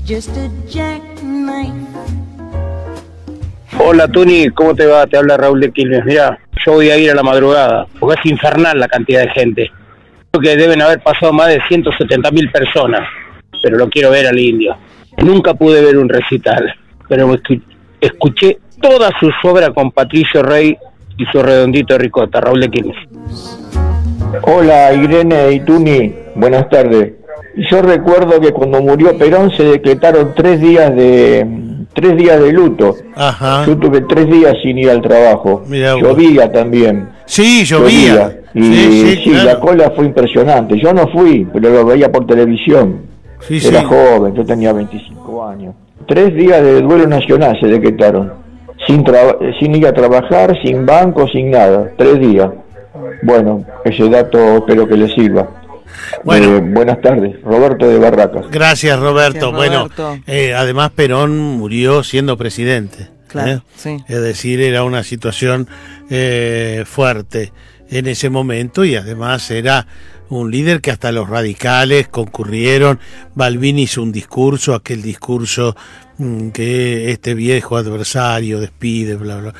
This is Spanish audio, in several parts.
just a jackknife. Hola Tuni, ¿cómo te va? Te habla Raúl de Quilmes. Mirá, yo voy a ir a la madrugada, porque es infernal la cantidad de gente. Creo que deben haber pasado más de 170.000 personas, pero lo quiero ver al Indio. Nunca pude ver un recital, pero escuché toda su obra con Patricio Rey y su redondito de ricota. Raúl de Quilmes. Hola Irene y Tuni, buenas tardes. Yo recuerdo que cuando murió Perón se decretaron 3 días de luto. Ajá. Yo tuve 3 días sin ir al trabajo. Mirá, llovía también. Sí, llovía. Y sí, claro. La cola fue impresionante. Yo no fui, pero lo veía por televisión. Sí, Era joven, yo tenía 25 años. 3 días de duelo nacional se decretaron. Sin ir a trabajar, sin banco, sin nada. 3 días. Bueno, ese dato espero que les sirva. Bueno, buenas tardes, Roberto de Barracas. Gracias, Roberto. Gracias, Roberto. Bueno, además Perón murió siendo presidente. Claro, sí. Es decir, era una situación fuerte en ese momento y además era un líder que hasta los radicales concurrieron. Balbín hizo un discurso, aquel discurso que este viejo adversario despide, bla, bla.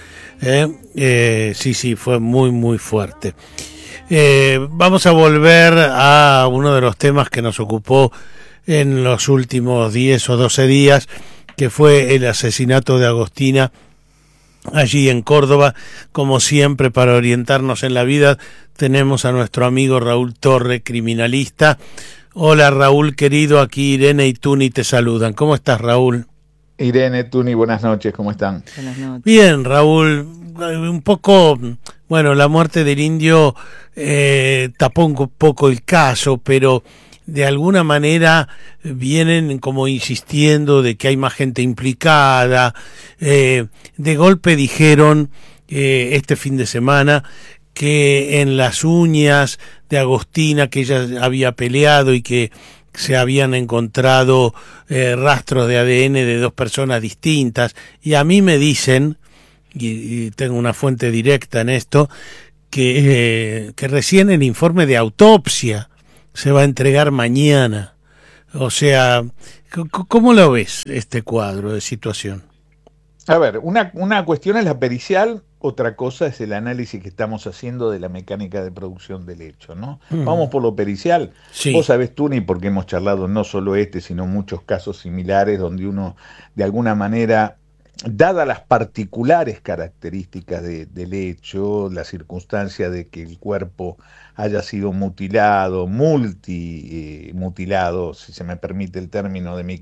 Sí, fue muy, muy fuerte. Vamos a volver a uno de los temas que nos ocupó en los últimos 10 o 12 días, que fue el asesinato de Agostina allí en Córdoba. Como siempre, para orientarnos en la vida, tenemos a nuestro amigo Raúl Torre, criminalista. Hola Raúl, querido, aquí Irene y Tuni te saludan. ¿Cómo estás, Raúl? Irene, Tuni, buenas noches, ¿cómo están? Buenas noches. Bien, Raúl, un poco, bueno, la muerte del Indio tapó un poco el caso, pero de alguna manera vienen como insistiendo de que hay más gente implicada. De golpe dijeron este fin de semana que en las uñas de Agostina, que ella había peleado y que se habían encontrado rastros de ADN de 2 personas distintas, y a mí me dicen, y tengo una fuente directa en esto, que recién el informe de autopsia se va a entregar mañana. O sea, ¿cómo lo ves este cuadro de situación? A ver, una cuestión es la pericial, otra cosa es el análisis que estamos haciendo de la mecánica de producción del hecho, ¿no? Vamos por lo pericial. Sí. Vos sabés, Tuni, porque hemos charlado no solo sino muchos casos similares donde uno, de alguna manera, dadas las particulares características del hecho, la circunstancia de que el cuerpo haya sido mutilado, mutilado, si se me permite el término de mi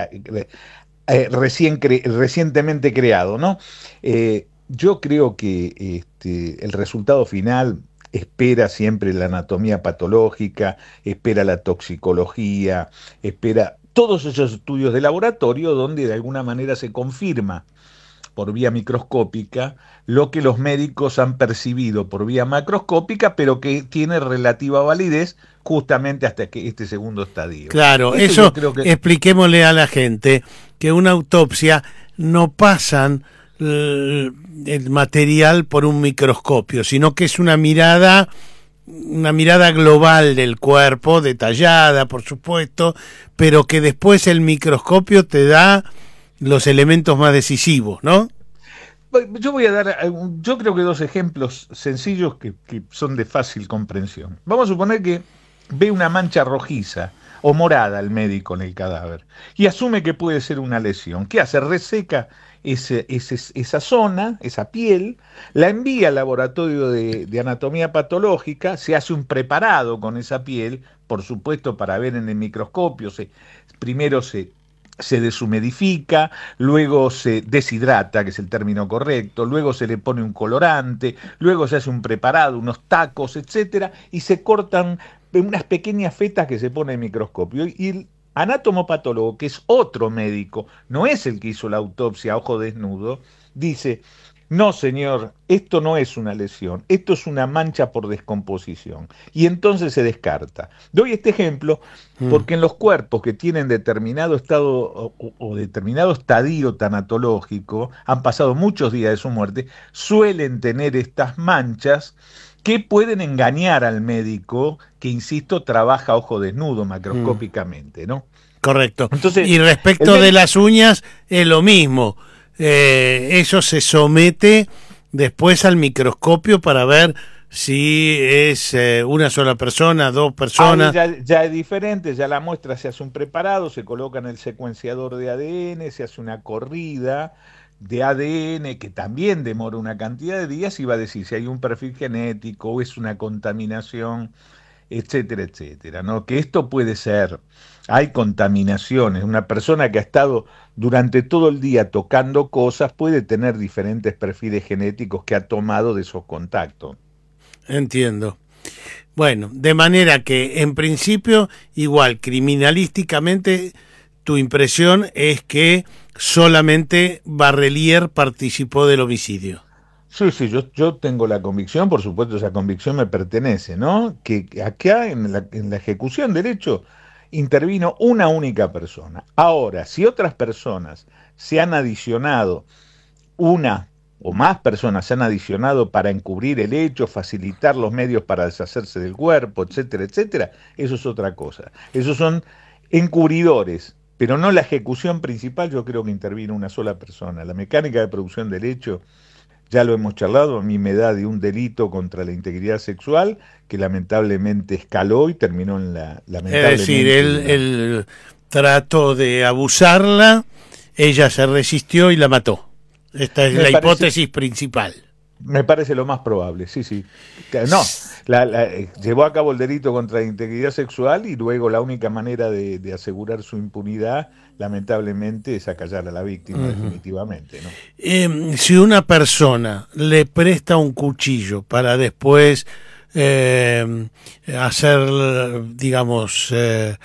recientemente creado, ¿no? Yo creo que el resultado final espera siempre la anatomía patológica, espera la toxicología, espera todos esos estudios de laboratorio donde de alguna manera se confirma por vía microscópica lo que los médicos han percibido por vía macroscópica, pero que tiene relativa validez justamente hasta que este segundo estadio. Claro, eso expliquémosle a la gente que una autopsia no pasan el material por un microscopio, sino que es una mirada global del cuerpo, detallada, por supuesto, pero que después el microscopio te da los elementos más decisivos, ¿no? Yo voy a dar, yo creo que 2 ejemplos sencillos que son de fácil comprensión. Vamos a suponer que ve una mancha rojiza o morada el médico en el cadáver y asume que puede ser una lesión. ¿Qué hace? Reseca esa zona, esa piel, la envía al laboratorio de anatomía patológica, se hace un preparado con esa piel, por supuesto para ver en el microscopio, primero se deshumidifica, luego se deshidrata, que es el término correcto, luego se le pone un colorante, luego se hace un preparado, unos tacos, etcétera, y se cortan unas pequeñas fetas que se pone en el microscopio. Y el anatomopatólogo, que es otro médico, no es el que hizo la autopsia a ojo desnudo, dice: no señor, esto no es una lesión, esto es una mancha por descomposición. Y entonces se descarta. Doy este ejemplo porque en los cuerpos que tienen determinado estado o determinado estadio tanatológico, han pasado muchos días de su muerte, suelen tener estas manchas que pueden engañar al médico que, insisto, trabaja a ojo desnudo macroscópicamente, ¿no? Correcto. Entonces, y respecto de las uñas, es lo mismo. Eso se somete después al microscopio para ver si es una sola persona, dos personas. Ya es diferente, ya la muestra se hace un preparado, se coloca en el secuenciador de ADN, se hace una corrida de ADN que también demora una cantidad de días y va a decir si hay un perfil genético o es una contaminación, etcétera, etcétera, ¿no? Que esto puede ser, hay contaminaciones, una persona que ha estado durante todo el día tocando cosas puede tener diferentes perfiles genéticos que ha tomado de esos contactos. Entiendo. Bueno, de manera que en principio, igual, criminalísticamente, tu impresión es que solamente Barrelier participó del homicidio. Sí, yo tengo la convicción, por supuesto esa convicción me pertenece, ¿no? Que acá en la ejecución del hecho intervino una única persona. Ahora, si otras personas se han adicionado, una o más personas se han adicionado para encubrir el hecho, facilitar los medios para deshacerse del cuerpo, etcétera, etcétera, eso es otra cosa. Esos son encubridores, pero no la ejecución principal. Yo creo que intervino una sola persona. La mecánica de producción del hecho, ya lo hemos charlado, a mí me da de un delito contra la integridad sexual que lamentablemente escaló y terminó en lamentablemente. Es decir, el trató de abusarla, ella se resistió y la mató. Esta es la hipótesis principal. Me parece lo más probable, sí. No, llevó a cabo el delito contra la integridad sexual y luego la única manera de asegurar su impunidad, lamentablemente, es acallar a la víctima definitivamente, ¿no? Si una persona le presta un cuchillo para después hacer, digamos,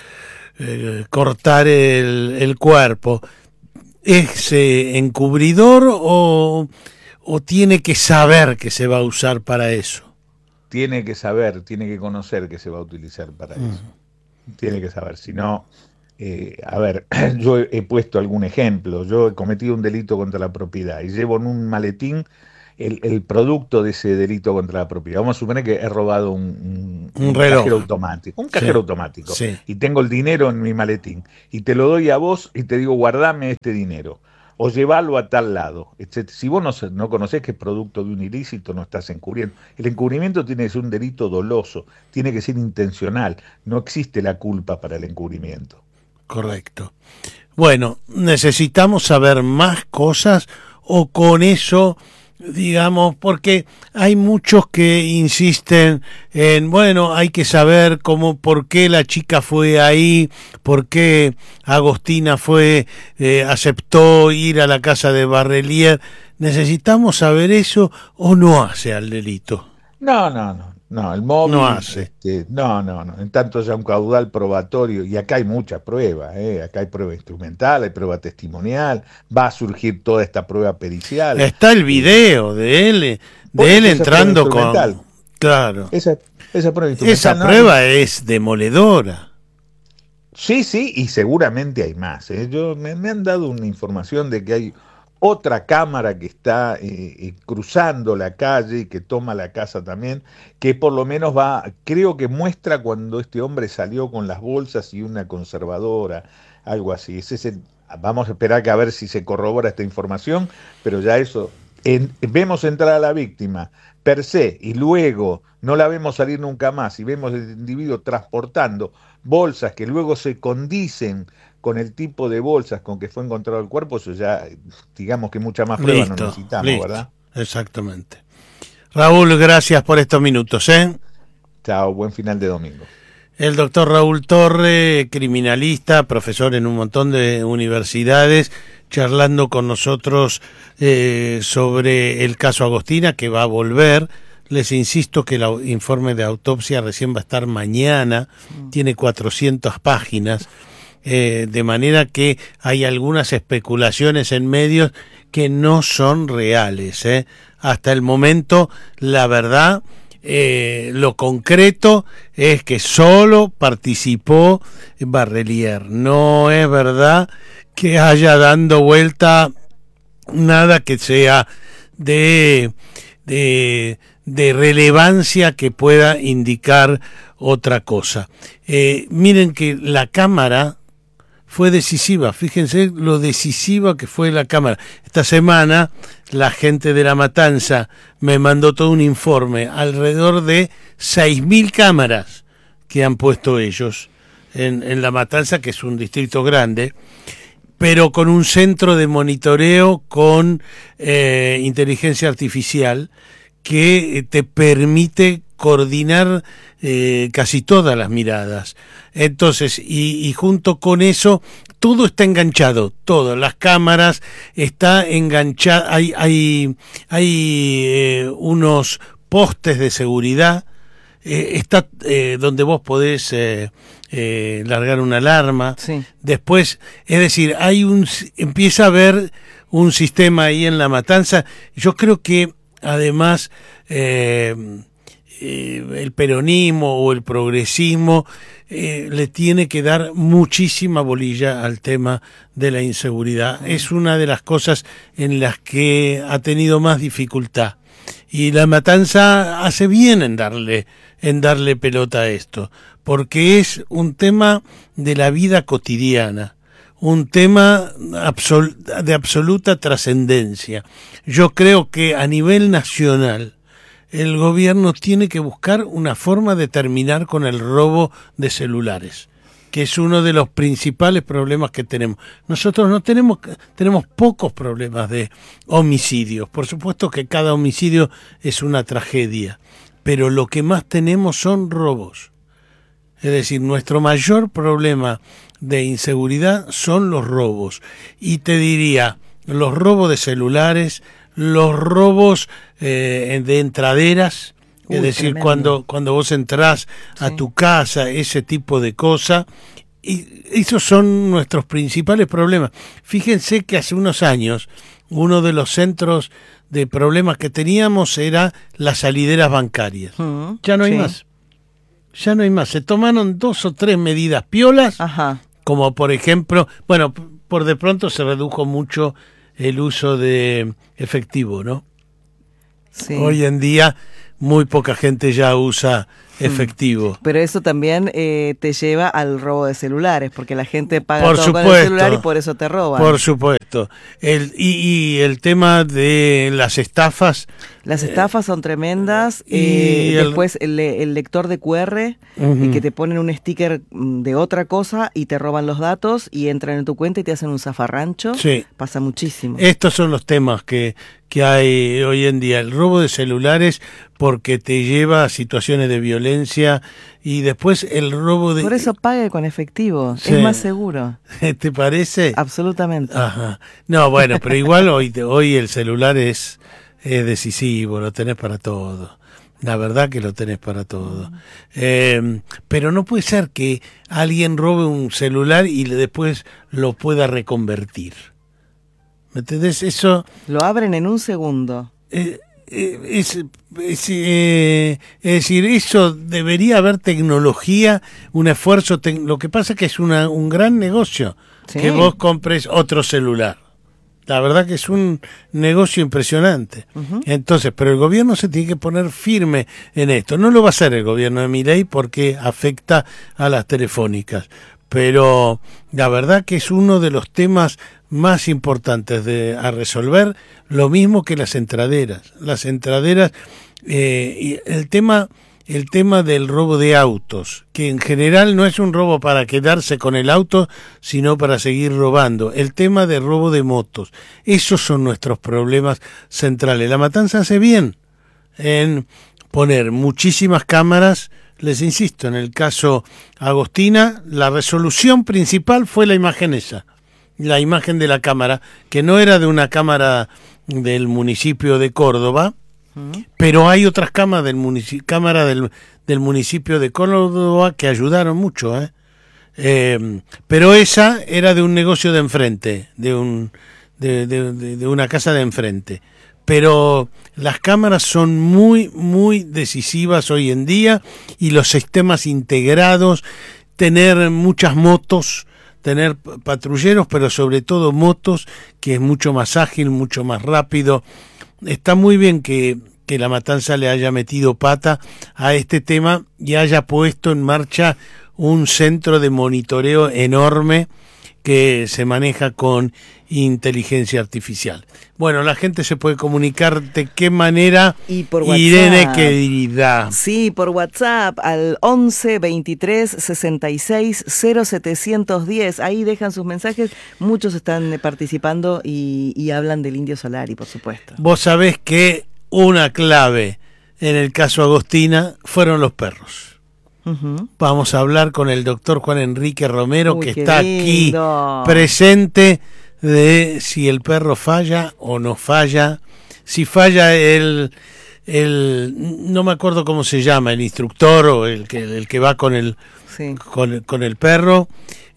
cortar el cuerpo, ¿es encubridor o tiene que saber que se va a usar para eso? Tiene que saber, tiene que conocer que se va a utilizar para eso. Tiene que saber, si no, a ver, yo he puesto algún ejemplo. Yo he cometido un delito contra la propiedad y llevo en un maletín el producto de ese delito contra la propiedad. Vamos a suponer que he robado un reloj. Cajero automático, un cajero automático, sí. Y tengo el dinero en mi maletín y te lo doy a vos y te digo guardame este dinero o llevarlo a tal lado, etc. Si vos no conocés que es producto de un ilícito, no estás encubriendo. El encubrimiento tiene que ser un delito doloso, tiene que ser intencional, no existe la culpa para el encubrimiento. Correcto. Bueno, ¿necesitamos saber más cosas o con eso, digamos, porque hay muchos que insisten en, bueno, hay que saber por qué la chica fue ahí, por qué Agostina aceptó ir a la casa de Barrelier? ¿Necesitamos saber eso o no hace al delito? No, el móvil no hace. No. En tanto ya un caudal probatorio, y acá hay mucha prueba, acá hay prueba instrumental, hay prueba testimonial, va a surgir toda esta prueba pericial. Está el video de él entrando con... Claro. Esa prueba instrumental. Esa prueba es demoledora. Sí, y seguramente hay más. Me han dado una información de que hay otra cámara que está cruzando la calle y que toma la casa también, que por lo menos creo que muestra cuando este hombre salió con las bolsas y una conservadora, algo así. Vamos a esperar a ver si se corrobora esta información, pero ya eso, vemos entrar a la víctima per se y luego no la vemos salir nunca más y vemos al individuo transportando bolsas que luego se condicen con el tipo de bolsas con que fue encontrado el cuerpo, eso ya, digamos que mucha más prueba no necesitamos, ¿verdad? Exactamente. Raúl, gracias por estos minutos, Chao, buen final de domingo. El doctor Raúl Torre, criminalista, profesor en un montón de universidades, charlando con nosotros sobre el caso Agostina, que va a volver. Les insisto que el informe de autopsia recién va a estar mañana, tiene 400 páginas. De manera que hay algunas especulaciones en medios que no son reales. Hasta el momento, la verdad, lo concreto es que solo participó Barrelier. No es verdad que haya dando vuelta nada que sea de de relevancia que pueda indicar otra cosa. Miren que la Cámara fue decisiva, fíjense lo decisiva que fue la Cámara. Esta semana la gente de La Matanza me mandó todo un informe, alrededor de 6.000 cámaras que han puesto ellos en La Matanza, que es un distrito grande, pero con un centro de monitoreo con inteligencia artificial que te permite coordinar casi todas las miradas. Entonces, y junto con eso, todo está enganchado, todas las cámaras está enganchada, hay unos postes de seguridad, está donde vos podés largar una alarma. Sí. Después, es decir, empieza a haber un sistema ahí en La Matanza. Yo creo que además el peronismo o el progresismo le tiene que dar muchísima bolilla al tema de la inseguridad. Es una de las cosas en las que ha tenido más dificultad. Y La Matanza hace bien en darle pelota a esto, porque es un tema de la vida cotidiana, un tema de absoluta trascendencia. Yo creo que a nivel nacional el gobierno tiene que buscar una forma de terminar con el robo de celulares, que es uno de los principales problemas que tenemos. Nosotros no tenemos pocos problemas de homicidios. Por supuesto que cada homicidio es una tragedia, pero lo que más tenemos son robos. Es decir, nuestro mayor problema de inseguridad son los robos. Y te diría, los robos de celulares, los robos de entraderas, es decir, cuando vos entrás a tu casa, ese tipo de cosas, y esos son nuestros principales problemas. Fíjense que hace unos años uno de los centros de problemas que teníamos era las salideras bancarias. Ya no hay más. Ya no hay más. Se tomaron 2 o 3 medidas piolas, como por ejemplo, bueno, por de pronto se redujo mucho el uso de efectivo, ¿no? Sí. Hoy en día muy poca gente ya usa efectivo. Pero eso también te lleva al robo de celulares, porque la gente paga por todo supuesto, con el celular y por eso te roban. Por supuesto. Y el tema de las estafas. Las estafas son tremendas. Después el lector de QR, que te ponen un sticker de otra cosa y te roban los datos y entran en tu cuenta y te hacen un zafarrancho. Sí. Pasa muchísimo. Estos son los temas que hay hoy en día. El robo de celulares, porque te lleva a situaciones de violencia, y después el robo de... Por eso pague con efectivo, Sí. es más seguro. ¿Te parece? Absolutamente. Ajá. No, bueno, pero igual hoy el celular es decisivo, lo tenés para todo. La verdad que lo tenés para todo. Pero no puede ser que alguien robe un celular y después lo pueda reconvertir. ¿Me entendés? Eso... Lo abren en un segundo. Es decir, eso debería haber tecnología, un esfuerzo. Lo que pasa es que es un gran negocio, Sí. que vos compres otro celular. La verdad que es un negocio impresionante. Entonces, pero el gobierno se tiene que poner firme en esto. No lo va a hacer el gobierno de Milei porque afecta a las telefónicas. Pero la verdad que es uno de los temas más importantes a resolver, lo mismo que las entraderas. Las entraderas, y el tema del robo de autos, que en general no es un robo para quedarse con el auto, sino para seguir robando. El tema de robo de motos, esos son nuestros problemas centrales. La Matanza hace bien en poner muchísimas cámaras. Les insisto, en el caso Agostina, la resolución principal fue la imagen esa, la imagen de la cámara, que no era de una cámara del municipio de Córdoba, pero hay otras cámaras del municipio de Córdoba que ayudaron mucho, pero esa era de un negocio de enfrente, de una casa de enfrente. Pero las cámaras son muy, muy decisivas hoy en día, y los sistemas integrados, tener muchas motos, tener patrulleros, pero sobre todo motos, que es mucho más ágil, mucho más rápido. Está muy bien que que La Matanza le haya metido pata a este tema y haya puesto en marcha un centro de monitoreo enorme que se maneja con inteligencia artificial. Bueno, la gente se puede comunicar de qué manera. Y por WhatsApp. Irene, querida. Sí, por WhatsApp al 11 23 66 0710. Ahí dejan sus mensajes. Muchos están participando y hablan del Indio Solari, por supuesto. Vos sabés que una clave en el caso Agostina fueron los perros. Vamos a hablar con el doctor Juan Enrique Romero, que está aquí presente, de si el perro falla o no falla, si falla no me acuerdo cómo se llama, el instructor o el que va con el con el perro,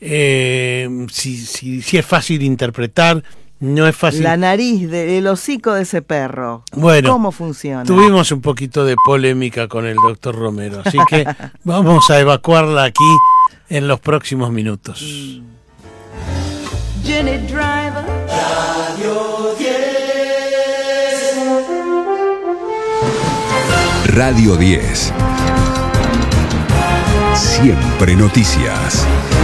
si es fácil de interpretar. No es fácil. La nariz, el hocico de ese perro. Bueno, ¿cómo funciona? Tuvimos un poquito de polémica con el doctor Romero, así que vamos a evacuarla aquí en los próximos minutos. Jenny Driver, Radio 10. Radio 10. Siempre noticias.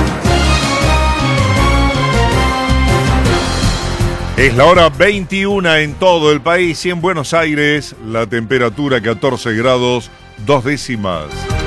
Es la hora 21 en todo el país y en Buenos Aires la temperatura 14 grados 2 décimas.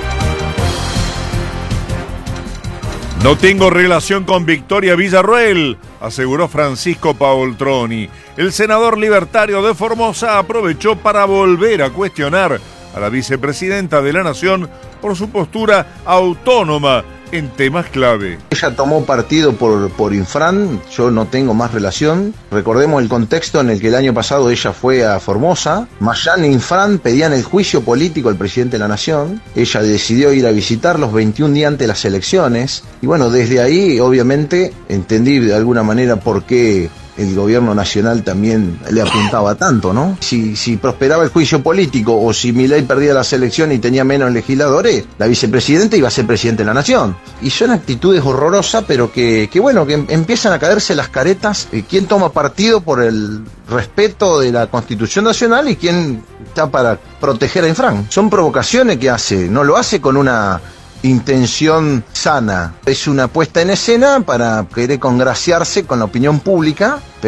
No tengo relación con Victoria Villarroel, aseguró Francisco Paoltroni. El senador libertario de Formosa aprovechó para volver a cuestionar a la vicepresidenta de la Nación por su postura autónoma en temas clave. Ella tomó partido por Infran, yo no tengo más relación. Recordemos el contexto en el que el año pasado ella fue a Formosa. Mayán e Infran pedían el juicio político al presidente de la Nación. Ella decidió ir a visitarlos 21 días antes de las elecciones. Y bueno, desde ahí obviamente entendí de alguna manera por qué el gobierno nacional también le apuntaba tanto, ¿no? Si prosperaba el juicio político o si Milei perdía las elecciones y tenía menos legisladores, la vicepresidenta iba a ser presidente de la Nación. Y son actitudes horrorosas, pero que bueno, que empiezan a caerse las caretas. ¿Quién toma partido por el respeto de la Constitución Nacional y quién está para proteger a Infran? Son provocaciones que hace, no lo hace con una intención sana, es una puesta en escena para querer congraciarse con la opinión pública.